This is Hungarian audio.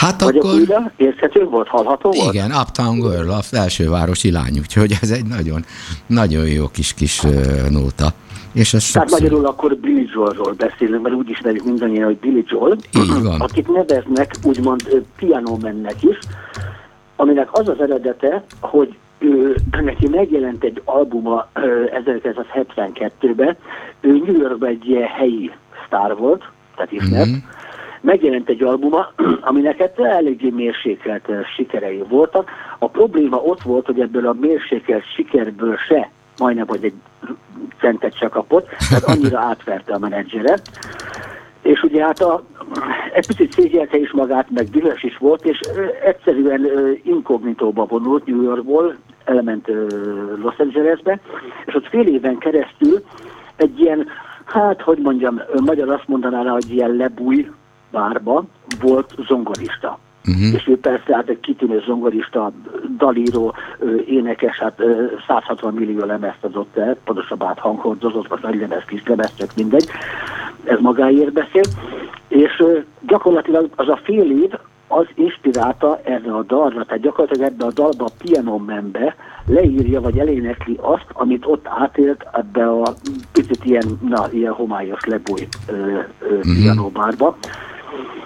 Hát Vagyok akkor... újra? Érthető volt? Hallható volt? Igen, Uptown Girl, a felsővárosi lány, úgyhogy ez egy nagyon jó kis nóta. És ez Tehát sokszor... magyarul akkor Billy Joelról beszélünk, mert úgy ismerjük mindannyian, hogy Billy Joel, akit neveznek úgymond pianomennek is, aminek az az eredete, hogy neki megjelent egy albuma 1972-ben, ő New Yorkban egy ilyen helyi sztár volt, tehát ismert, megjelent egy albuma, aminek eléggé mérsékelt sikerei voltak. A probléma ott volt, hogy ebből a mérsékelt sikerből se, majdnem, hogy egy centet se kapott, tehát annyira átverte a menedzsere. És ugye hát egy picit szégyelte is magát, meg dühös is volt, és egyszerűen inkognitóba vonult New Yorkból, elment Los Angelesbe, és ott fél éven keresztül egy ilyen, hát hogy mondjam, magyar azt mondaná rá, hogy ilyen lebúj bárba volt zongorista. És ő persze hát egy kitűnő zongorista, dalíró, énekes, hát 160 millió lemezt adott el, pontosabban hanghordozott, vagy nagy lemez, kis lemez, csak mindegy, ez magáért beszél, és gyakorlatilag az a fél év az inspirálta erre a dalra, tehát gyakorlatilag ebbe a dalba a Piano Man-be leírja, vagy elénekli azt, amit ott átélt ebbe a picit ilyen homályos lebúj pianóbárba.